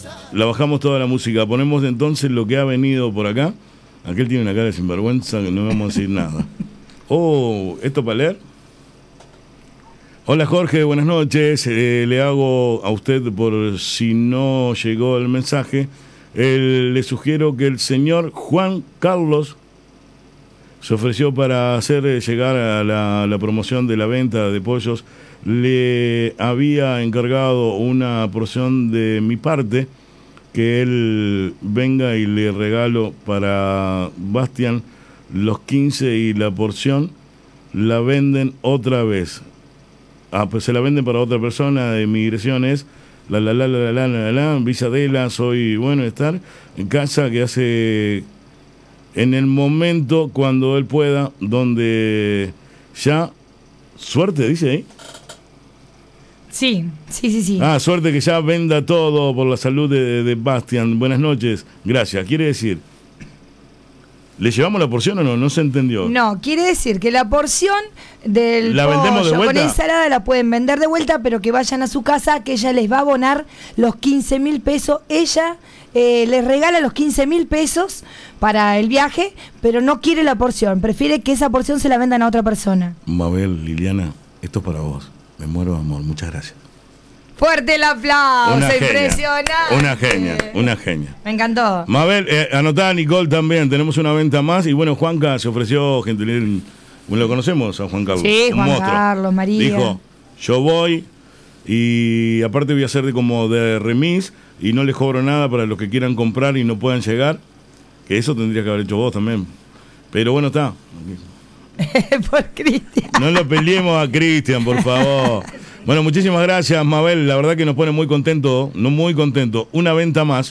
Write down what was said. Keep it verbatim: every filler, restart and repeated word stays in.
La bajamos toda la música. Ponemos entonces lo que ha venido por acá. Aquel tiene una cara de sinvergüenza que no vamos a decir nada. Oh, ¿esto para leer? Hola Jorge, buenas noches. Eh, le hago a usted, por si no llegó el mensaje, el, le sugiero que el señor Juan Carlos se ofreció para hacer llegar a la, la promoción de la venta de pollos. Le había encargado una porción de mi parte, que él venga y le regalo para Bastian los quince y la porción la venden otra vez. Ah, pues se la venden para otra persona de migraciones. La la la la la la la la, Villa Adela, soy bueno estar en casa, que hace en el momento cuando él pueda, donde ya suerte, dice ahí. Sí, sí, sí, sí. Ah, suerte que ya venda todo por la salud de, de Bastian. Buenas noches, gracias. Quiere decir, ¿le llevamos la porción o no? No se entendió. No, quiere decir que la porción del ¿La vendemos de pollo vuelta? con ensalada la pueden vender de vuelta, pero que vayan a su casa, que ella les va a abonar los quince mil pesos. Ella eh, les regala los quince mil pesos para el viaje, pero no quiere la porción. Prefiere que esa porción se la vendan a otra persona. Mabel, Liliana, esto es para vos. Me muero de amor, muchas gracias. Fuerte el aplauso, Una genia, impresionante. Una genia, una genia. Me encantó. Mabel, eh, anotada a Nicole también, tenemos una venta más. Y bueno, Juanca se ofreció, gentil, lo conocemos a Juan Carlos. Sí, un Juan monstruo. Carlos, María. Dijo, yo voy y aparte voy a hacer de como de remis y no les cobro nada para los que quieran comprar y no puedan llegar. Que eso tendría que haber hecho vos también. Pero bueno, está. Por Cristian. No lo peleemos a Cristian, por favor. Bueno, muchísimas gracias, Mabel. La verdad que nos pone muy contento, no muy contento. Una venta más.